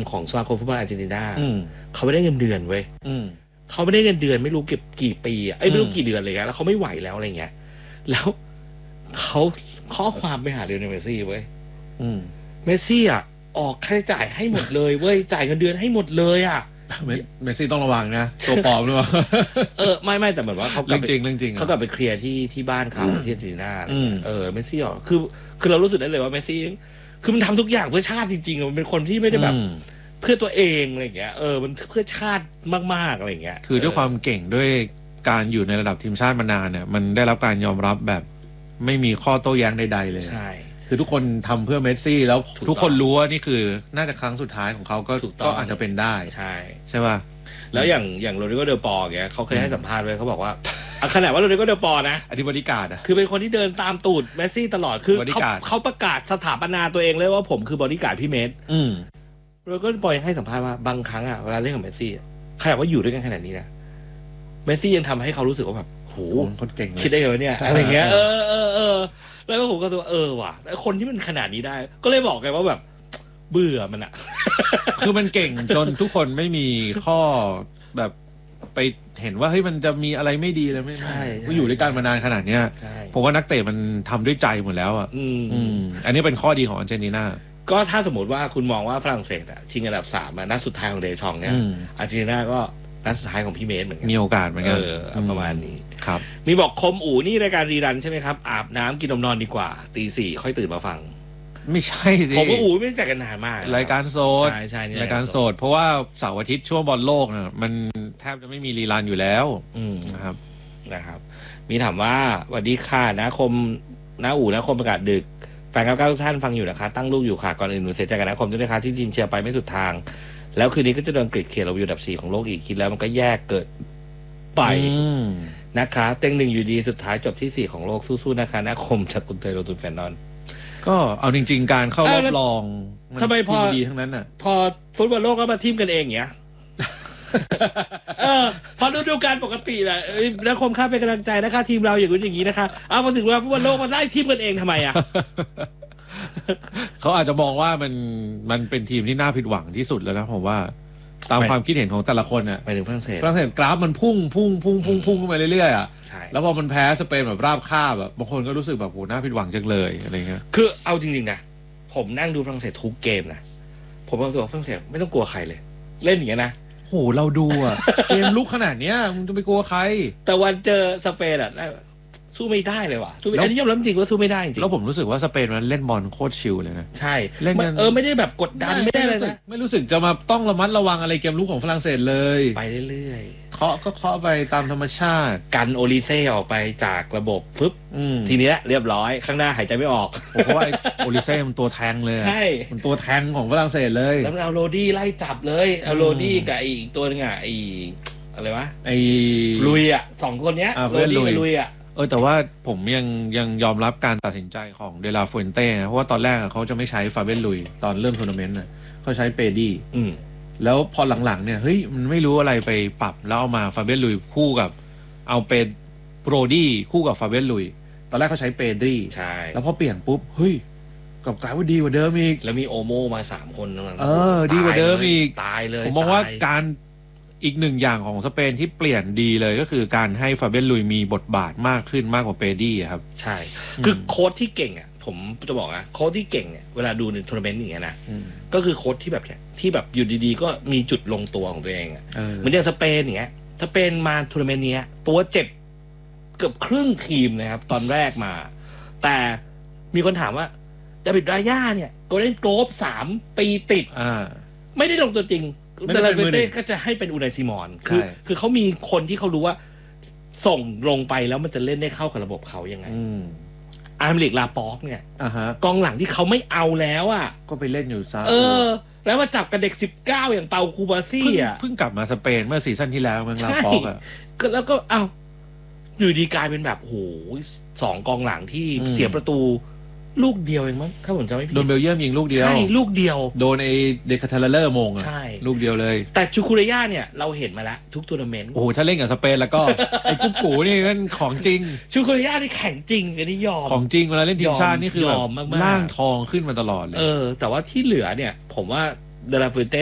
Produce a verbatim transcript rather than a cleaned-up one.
ของสมาคมฟุตบอลอาร์เจนตินาเขาไม่ได้เงินเดือนเว้ยเขาไม่ได้เงินเดือนไม่รู้เก็บกี่ปีอ่ะไอ้ไม่รู้กี่เดือนเลยแล้วเขาไม่ไหวแล้วอะไรเงี้ยแล้วเขาข้อความไปหาเดลเมสซี่เว้ยเมสซี่อ่ะออกค่าใช้จ่ายให้หมดเลยเว้ยจ่ายเงินเดือนให้หมดเลยอ่ะเมสซี่ต้องระวังนะตัวปลอมหรือเปล่าเออไม่ไม่แต่เหมือนว่าเขาเรื่องจริงเรื่องจริงเขากลับไปเคลียร์ที่ที่บ้านเขาที่อาร์เจนตินาเออเมสซี่อ่ะคือคือเรารู้สึกได้เลยว่าเมสซี่คือมันทำทุกอย่างเพื่อชาติจริงๆมันเป็นคนที่ไม่ได้แบบเพื่อตัวเองอะไรอย่างเงี้ยเออมันเพื่อชาติมากๆอะไรอย่างเงี้ยคือด้วยความเก่งด้วยการอยู่ในระดับทีมชาติมานานเนี่ยมันได้รับการยอมรับแบบไม่มีข้อโต้แย้งใดๆเลยใช่คือทุกคนทำเพื่อเมสซี่แล้วทุกคนรู้ว่านี่คือน่าจะครั้งสุดท้ายของเขาก็ก็อาจจะเป็นได้ใช่ใช่ป่ะแล้วอย่างอย่างโรดริโกเดลปอร์แกเขาเคยให้สัมภาษณ์ไว้เขาบอกว่าขนาดว่าโรดริโกเดลปอร์นะอธิบดีการ์ดอ่ะคือเป็นคนที่เดินตามตูดเมสซี่ตลอดคือเขาเขาประกาศสถาปนาตัวเองเลยว่าผมคือบอดี้การ์ดพี่เมสโรดริโกเดลปอร์ยังให้สัมภาษณ์ว่าบางครั้งอ่ะเวลาเล่นกับเมสซี่ขนาดว่าอยู่ด้วยกันขนาดนี้นะเมสซี่ยังทำให้เขารู้สึกว่าแบบโหคนเก่งคิดได้เลยเนี่ยอะไรเงี้ยเออเออเออแล้วก็ผมก็รู้ว่าเออว่ะแล้วคนที่มันขนาดนี้ได้ก็เลยบอกไงว่าแบบเบื่อมันอะคือมันเก่งจนทุกคนไม่มีข้อแบบไปเห็นว่าเฮ้ยมันจะมีอะไรไม่ดีเลยไม่ใช่ก็อยู่ด้วยกันมานานขนาดเนี้ยผมว่านักเตะมันทำด้วยใจหมดแล้วอ่ะอืมอันนี้เป็นข้อดีของอาร์เจนตินาก็ถ้าสมมติว่าคุณมองว่าฝรั่งเศสอ่ะชิงอันดับสามนัดสุดท้ายของเดชองเนี่ยอาร์เจนตินาก็นัดสุดท้ายของพี่เมสเหมือนกันมีโอกาสเหมือนกันเออประมาณนี้ครับมีบอกคมอู่นี่รายการรีรันใช่ไหมครับอาบน้ำกินนมนอนดีกว่าตีสี่ค่อยตื่นมาฟังไม่ใช่สิผมกับอู๋ไม่ได้จัดกันนานมากรายการโสดใช่ใช่รายการโสดเพราะว่าเสาร์อาทิตย์ช่วงบอลโลกเนี่ยมันแทบจะไม่มีรีรันอยู่แล้วนะครับนะครับมีถามว่าสวัสดีค่ะนะคมนะอู๋นะคมประกาศดึกแฟนเก้าเก้าทุกท่านฟังอยู่นะคะตั้งลูกอยู่ค่ะก่อนอื่นหนูเสียใจกับนะคมด้วยนะคะที่ทีมเชียร์ไปไม่สุดทางแล้วคืนนี้ก็จะโดนกรีดเขียนเราอยู่อันดับสี่ของโลกอีกคิดแล้วมันก็แยกเกิดไปนะคะเต็งหนึ่งอยู่ดีสุดท้ายจบที่สี่ของโลกสู้ๆนะคะนะคมจากกุนเตยโรตุนแฟนนอนก็เอาจริงๆการเข้ารอบรองทำไมพอดีทั้งนั้นน่ะพอฟุตบอลโลกก็มาทีมกันเองอย่างเงี้ยเออพอฤดูกาลปกติแหละแล้วคมค่าเป็นกำลังใจนะคะทีมเราอย่างนู้นอย่างนี้นะคะเอามาถึงว่าฟุตบอลโลกมาไล่ทีมกันเองทำไมอ่ะเขาอาจจะมองว่ามันมันเป็นทีมที่น่าผิดหวังที่สุดแล้วนะผมว่าตามความคิดเห็นของแต่ละคนอ่ะไปถึงฝรั่งเศสฝรั่งเศสกราฟมันพุ่งพุ่งพุ่งพุ่งพุ่งขึ้นมาเรื่อยๆอ่ะแล้วพอมันแพ้สเปนแบบราบคาบแบบบางคนก็รู้สึกแบบโหน่าผิดหวังจังเลยอะไรเงี้ยคือเอาจริงๆนะผมนั่งดูฝรั่งเศสทุกเกมนะผมรู้สึกว่าฝรั่งเศสไม่ต้องกลัวใครเลยเล่นอย่างเงี้ยนะโหเราดูอ่ะเกมลุกขนาดเนี้ยมึงจะไปกลัวใครแต่วันเจอสเปนอ่ะสู้ไม่ได้เลยว่ะสู้ไม่ได้ที่ยอมรับจริงว่าสู้ไม่ได้จริงแล้วผมรู้สึกว่าสเปนมันเล่นบอลโคตรชิลเลยนะใช่เล่นเออไม่ได้แบบกดดันไม่ได้อะไรนะไม่รู้สึกจะมาต้องระมัดระวังอะไรเกมลุกของฝรั่งเศสเลยไปเรื่อยๆเคาะก็เคาะไปตามธรรมชาติกันโอลิเซ่ออกไปจากระบบฟึบทีนี้เรียบร้อยข้างหน้าหายใจไม่ออกเพราะว่าโอลิเซ่มันตัวแทงเลยใช่มันตัวแทงของฝรั่งเศสเลยแล้วเอาโรดี้ไล่จับเลยเอาโรดี้กับอีกตัวนึงอ่ะไออะไรวะไอลุยอ่ะสองคนเนี้ยโรดี้กับลุยอ่ะเออแต่ว่าผมยังยังยอมรับการตัดสินใจของเดลาฟูเอนเต้นะเพราะว่าตอนแรกเขาจะไม่ใช้ฟาเบนลุยตอนเริ่มทัวร์นาเมนต์น่ะเขาใช้เปดี้แล้วพอหลังๆเนี่ยเฮ้ยมันไม่รู้อะไรไปปรับแล้วเอามาฟาเบนลุยคู่กับเอาเปโรดี้คู่กับฟาเบนลุยตอนแรกเขาใช้เปดี้ใช่แล้วพอเปลี่ยนปุ๊บเฮ้ยกลับกลายว่าดีกว่าเดิมอีกแล้วมีโอโมมาสามคนเออดีกว่าเดิมอีกตายเลยผมมองว่าการอีกหนึ่งอย่างของสเปนที่เปลี่ยนดีเลยก็คือการให้ฟาเบนลุยมีบทบาทมากขึ้นมากกว่าเปดี้ครับใช่คือโค้ชที่เก่งอ่ะผมจะบอกนะโค้ชที่เก่งเนี่ยเวลาดูในทัวร์นาเมนต์อย่างเงี้ยนะก็คือโค้ชที่แบบที่แบบอยู่ดีๆก็มีจุดลงตัวของตัวเองอ่ะเหมือนอย่างสเปนอย่างเงี้ยสเปนมาทัวร์นาเมนต์เนี้ยตัวเจ็บเกือบครึ่งทีมนะครับตอนแรกมาแต่มีคนถามว่าดาวิดราย่าเนี่ยโกลเด้นโกลบสามปีติดไม่ได้ลงตัวจริงเดลาเฟเต้ก็จะให้เป็นอูนายซิมอนคือคือเขามีคนที่เขารู้ว่าส่งลงไปแล้วมันจะเล่นได้เข้ากับระบบเขายังไงอาร์มลิกลาป็อกเนี่ยกองหลังที่เขาไม่เอาแล้วอ่ะก็ไปเล่นอยู่ซะเออแล้วมาจับกับเด็กสิบเก้าอย่างเปาคูบาซี่อ่ะเพิ่งกลับมาสเปนเมื่อซีซั่นที่แล้วมันลาป็อกอ่ะก็แล้วก็อ้าวอยู่ดีกลายเป็นแบบโหสองกองหลังที่เสียประตูลูกเดียวเองมั้งถ้าผมจำไม่ผิดโดนเบลเยียมยิงลูกเดียวใช่ลูกเดียวโดนไอเดคาทาเลอร์มงอ่ะลูกเดียวเลยแต่ชูคูเรย่าเนี่ยเราเห็นมาแล้วทุกทัวร์นาเมนต์โอ้โหถ้าเล่นกับสเปนแล้วก็ไอ้กุ๊กกูนี่มันของจริงชูคูเรย่านี่แข็งจริงอันนี้ยอมของจริงเวลาเล่นทีมชาตินี่คือแบบร่างทองขึ้นมาตลอดเลยเออแต่ว่าที่เหลือเนี่ยผมว่าเดลาฟูเต้